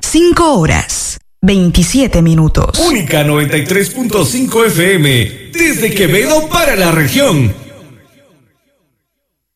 5 horas, 27 minutos. Única 93.5 FM, desde Quevedo para la región.